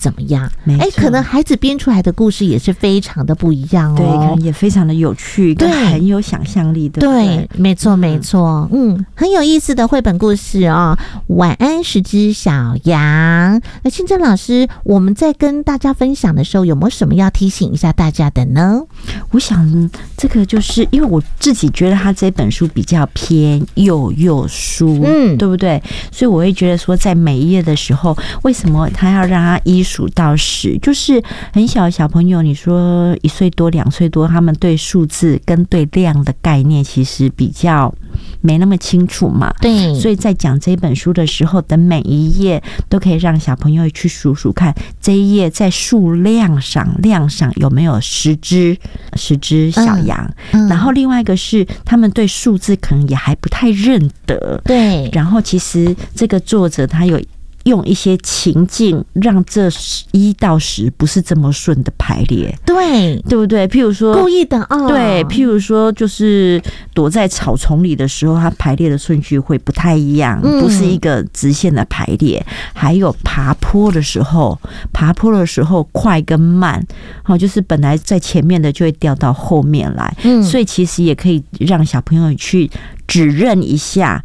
怎么样？可能孩子编出来的故事也是非常的不一样哦， 对，可能也非常的有趣，跟很有想象力的。 对，没错没错，很有意思的绘本故事哦。晚安10只小羊。那庆珍老师，我们在跟大家分享的时候，有没有什么要提醒一下大家的呢？ 我想这个就是因为我自己觉得他这本书比较偏幼书，对不对？所以我会觉得说，在每一页的时候，为什么他要让他1数到10？就是很小的小朋友，你说1岁多、2岁多，他们对数字跟对量的概念其实比较没那么清楚嘛。 对， 所以在讲这本书的时候，等每一页都可以让小朋友去数数看，这一页在数量上有没有10只小羊。然后另外一个是他们对数字可能也还不太认得。 对， 然后其实这个作者他有用一些情境让这1到10不是这么顺的排列，对不对？譬如说故意的哦， 对，譬如说就是躲在草丛里的时候，它排列的顺序会不太一样，不是一个直线的排列。还有爬坡的时候快跟慢，就是本来在前面的就会掉到后面来，所以其实也可以让小朋友去指认一下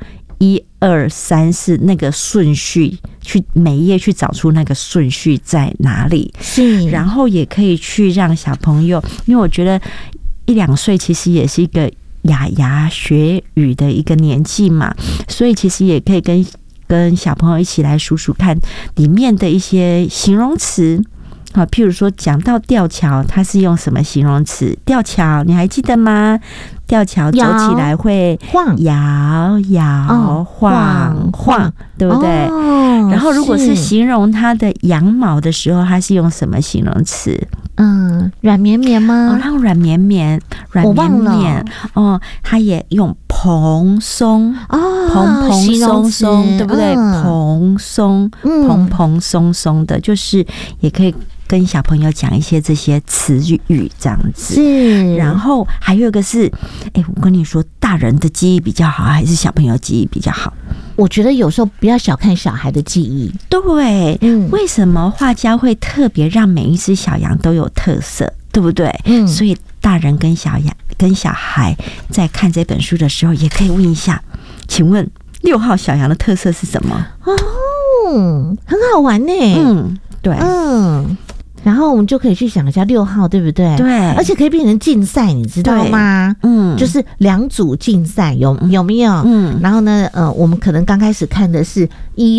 1、2、3、4那个顺序，去每一页去找出那个顺序在哪里。 是， 然后也可以去让小朋友，因为我觉得1、2岁其实也是一个牙牙学语的一个年纪嘛，所以其实也可以跟小朋友一起来数数看里面的一些形容词。好，譬如说讲到吊桥，它是用什么形容词？吊桥你还记得吗？吊桥走起来会摇摇晃晃，对不对？然后如果是形容它的羊毛的时候，它是用什么形容词？ 软绵绵吗？ 然后软绵绵哦，它也用蓬松蓬松松，对不对？蓬松松的，就是也可以跟小朋友讲一些这些词语这样子。 是， 然后还有一个是，我跟你说，大人的记忆比较好，还是小朋友记忆比较好？ 我觉得有时候不要小看小孩的记忆。 对，为什么画家会特别让每一只小羊都有特色，对不对？所以大人跟小孩在看这本书的时候，也可以问一下，请问6号小羊的特色是什么？ 很好玩呢。 对， 然后我们就可以去想一下6号，对不对？ 对， 而且可以变成竞赛，你知道吗？就是2组竞赛，有没有？然后呢，我们可能刚开始看的是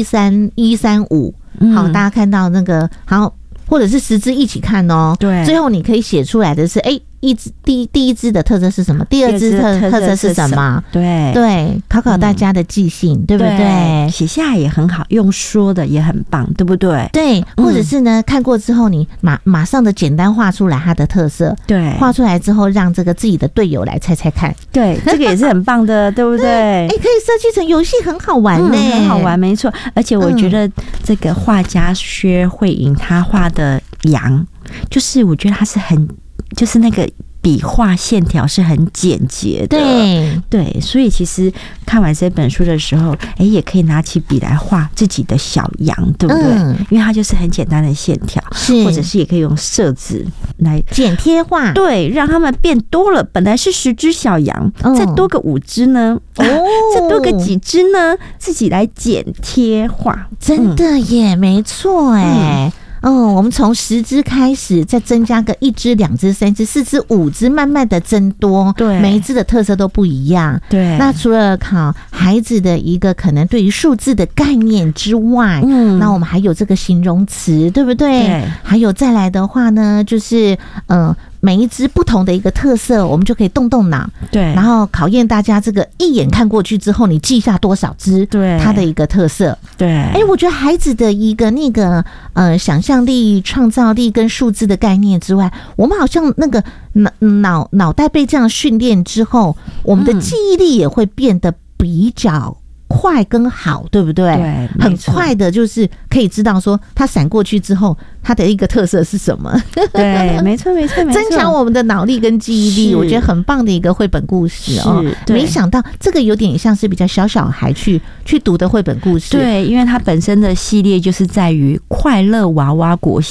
135，好，大家看到那个好，或者是10只一起看哦。对，最后你可以写出来的是，第一支的特色是什么？第2支特色是什么？对，考大家的记性，对不对？ 写下来也很好，用说的也很棒，对不对？ 对，或者是呢，看过之后你马上的简单画出来它的特色，对，画出来之后让这个自己的队友来猜猜看， 对，这个也是很棒的，对不对？ 可以设计成游戏，很好玩呢， 很好玩，没错。而且我觉得这个画家薛慧莹他画的羊，就是我觉得他是就是那个笔画线条是很简洁的，对，所以其实看完这本书的时候，也可以拿起笔来画自己的小羊，对不对？因为它就是很简单的线条，或者是也可以用色纸来剪贴画， 对，让他们变多了。本来是10只小羊，再多个5只呢，再多个几只呢，自己来剪贴画， 真的耶，没错我们从10只开始，再增加个1只、2只、3只、4只、5只，慢慢的增多。对，每一只的特色都不一样。对，那除了考孩子的一个可能对于数字的概念之外，那我们还有这个形容词，对不对？对，还有再来的话呢，就是每一只不同的一个特色，我们就可以动脑，对，然后考验大家这个一眼看过去之后，你记下多少只，对，它的一个特色，对，我觉得孩子的一个那个想象力、创造力跟数字的概念之外，我们好像那个脑袋被这样训练之后，我们的记忆力也会变得比较快跟好，对不对？对，很快的，就是可以知道说它闪过去之后，它的一个特色是什么。对，没错，增强我们的脑力跟记忆力，我觉得很棒的一个绘本故事哦。没想到这个有点像是比较小孩去读的绘本故事。对，因为它本身的系列就是在于快乐娃娃国